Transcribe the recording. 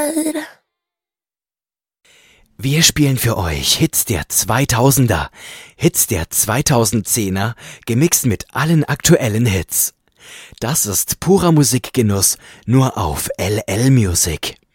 Wir spielen für euch Hits der 2000er, Hits der 2010er, gemixt mit allen aktuellen Hits. Das ist purer Musikgenuss, nur auf LL Music.